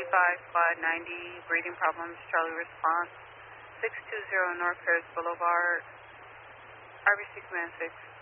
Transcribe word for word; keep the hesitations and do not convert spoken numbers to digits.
five, Quad ninety, breathing problems, Charlie response, six two zero North Paris Boulevard, R B C Command six.